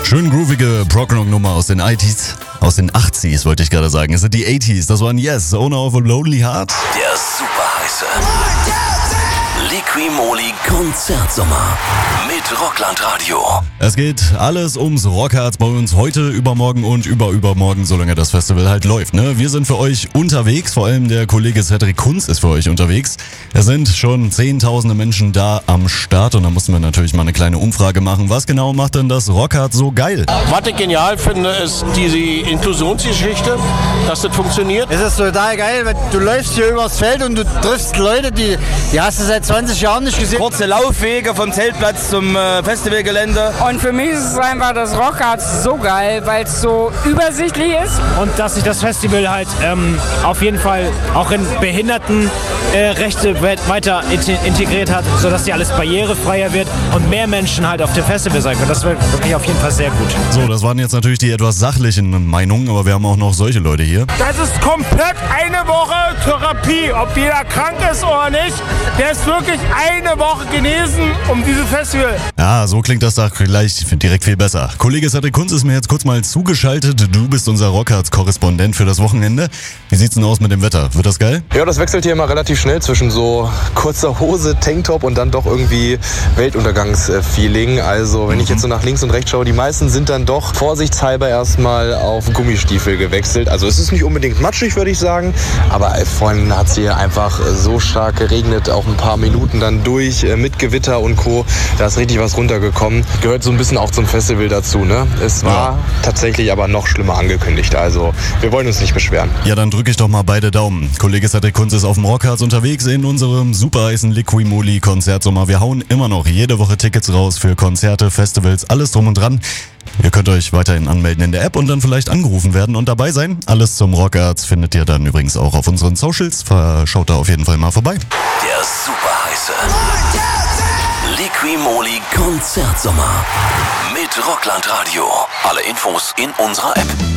Schön groovige Prog-Rock-Nummer aus den 80s. Aus den 80s wollte ich gerade sagen. Es sind die 80s. Das waren Yes, Owner of a Lonely Heart. Der super heiße Liqui-Moly Konzertsommer mit Rockland Radio. Es geht alles ums Rockharz bei uns heute, übermorgen und übermorgen, solange das Festival halt läuft. Ne? Wir sind für euch unterwegs, vor allem der Kollege Cedric Kunz ist für euch unterwegs. Es sind schon Zehntausende Menschen da am Start und da mussten wir natürlich mal eine kleine Umfrage machen. Was genau macht denn das Rockharz so geil? Was ich genial finde, ist diese Inklusionsgeschichte, dass das funktioniert. Es ist total geil, weil du läufst hier übers Feld und du triffst Leute, die hast du seit 20 Jahren nicht gesehen. Kurze Laufwege vom Zeltplatz zum Festivalgelände. Und für mich ist es einfach das Rockharz so geil, weil es so übersichtlich ist. Und dass sich das Festival halt auf jeden Fall auch in Behindertenrechte weiter integriert hat, sodass die alles barrierefreier wird und mehr Menschen halt auf dem Festival sein können. Das wird wirklich auf jeden Fall sehr gut. So, das waren jetzt natürlich die etwas sachlichen Meinungen, aber wir haben auch noch solche Leute hier. Das ist komplett eine Woche Therapie, ob jeder krank ist oder nicht. Der ist wirklich eine Woche genesen um dieses Festival. Ja, so klingt das doch gleich direkt viel besser. Kollege Cedric Kunz ist mir jetzt kurz mal zugeschaltet. Du bist unser Rockharz-Korrespondent für das Wochenende. Wie sieht's denn aus mit dem Wetter? Wird das geil? Ja, das wechselt hier immer relativ schnell zwischen so kurzer Hose, Tanktop und dann doch irgendwie Weltuntergangsfeeling. Also wenn ich jetzt so nach links und rechts schaue, die meisten sind dann doch vorsichtshalber erstmal auf Gummistiefel gewechselt. Also es ist nicht unbedingt matschig, würde ich sagen, aber vorhin hat es hier einfach so stark geregnet, auch ein paar Minuten dann durch mit Gewitter und Co. Da ist richtig was runtergekommen. Gehört so ein bisschen auch zum Festival dazu, ne? Es war tatsächlich aber noch schlimmer angekündigt. Also wir wollen uns nicht beschweren. Ja, dann drücke ich doch mal beide Daumen. Kollege Cedric Kunz ist auf dem Rockharz unterwegs in unserem super heißen Liqui-Moly Konzertsommer. Wir hauen immer noch jede Woche Tickets raus für Konzerte, Festivals, alles drum und dran. Ihr könnt euch weiterhin anmelden in der App und dann vielleicht angerufen werden und dabei sein. Alles zum Rockharz findet ihr dann übrigens auch auf unseren Socials. Schaut da auf jeden Fall mal vorbei. Der super heiße Liqui-Moly Konzertsommer mit Rockland Radio. Alle Infos in unserer App.